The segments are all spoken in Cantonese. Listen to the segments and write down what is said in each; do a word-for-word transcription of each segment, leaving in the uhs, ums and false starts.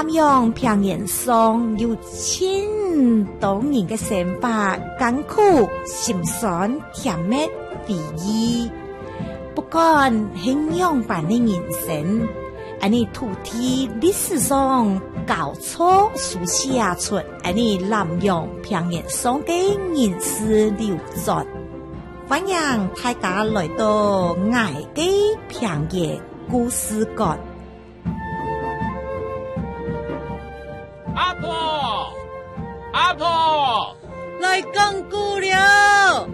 南洋平原上有千多人的生活，艰苦、心酸、甜蜜、回忆。不管怎样般的人生，安尼土地历史上高错书写出安尼南洋平原上的人事流转。欢迎大家来到爱的平原故事馆。 阿婆，阿婆， 来讲故了。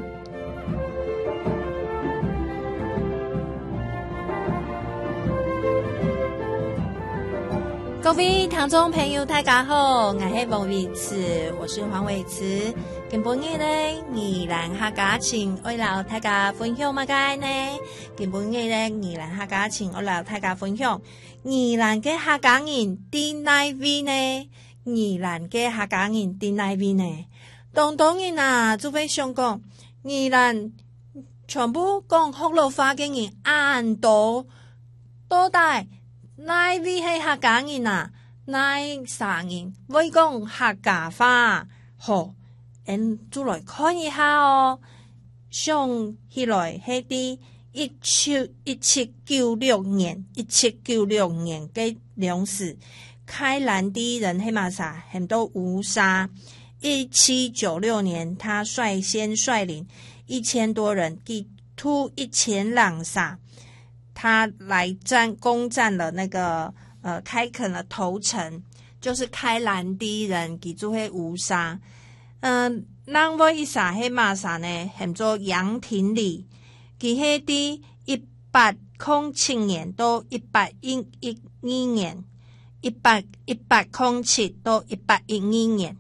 各位听众朋友，大家好，我是王伟慈，我是黄伟慈。今晡日呢，宜兰客家情，我老大家分享乜嘢呢？今晡日呢，宜蘭客家情，我老大家分享宜蘭嘅客家人啲奈味呢？宜蘭嘅客家人啲奈味呢？當當然啊，除非想講宜蘭全部講福佬話嘅人按多多大。奈味係客家人啊，奈啥人會講客家話？好，咱就來看一下哦。想起來係啲一七一七九六年，一七九六年嘅糧食，開蘭地人係嘛啥？很多烏沙。一七九六年，他率先率領一千多人，給突一千人啥？他來占攻占了那個呃開墾了頭城，就是開蘭地人記住係烏沙。嗯，人為一啥係嘛啥呢？叫做楊廷禮，佢係啲一八空七年到一八一一二年，一八一八空七到一八一二年，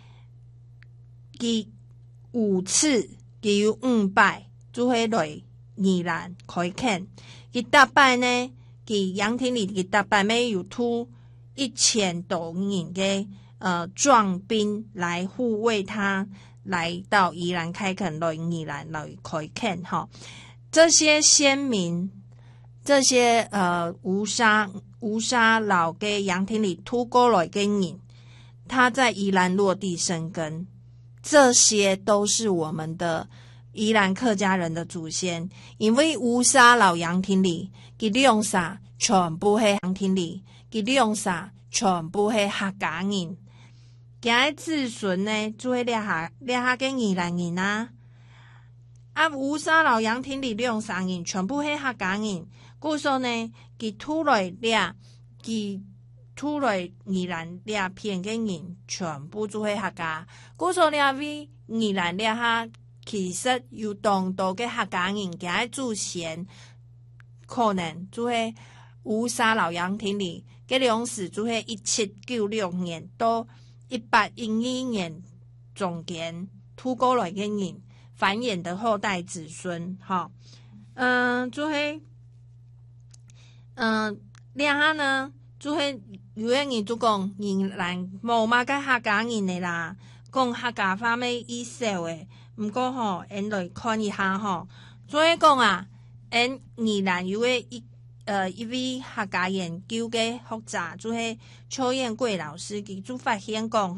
佢五次佢有五擺，就係來宜蘭開墾。佢大擺呢，佢楊廷禮佢大擺咩有突一千多人嘅呃壯兵來護衛他，來到宜蘭開墾，來宜蘭來開墾哈。這些先民，這些呃烏沙烏沙老嘅楊廷禮突過來嘅人，他在宜蘭落地生根，這些都是我們的宜蘭客家人的祖先，因為烏沙老楊廷禮，佢兩沙全部係楊廷禮，佢兩沙全部係客家人，佢子孫呢就係兩下兩下嘅宜蘭人啊。啊，烏沙老楊廷禮兩沙人全部係客家人，故說呢，佢突來兩，佢突來宜蘭兩片嘅人全部就係客家，故說兩位宜蘭兩下。其實有當多嘅客家人，佢祖先可能就係烏沙老楊廷禮嘅糧食，就係一七九六年到一八一二年中間突過來嘅人繁衍的後代子孫，哈，嗯，就係，嗯，兩下呢，就係有個人就講宜蘭冇乜嘅客家人嚟啦，講客家話咩意思誒？唔過吼，咱來看一下吼。所以講啊，咱宜蘭有個一呃一位客家研究嘅學者，就係邱彥貴老師，佢就發現講。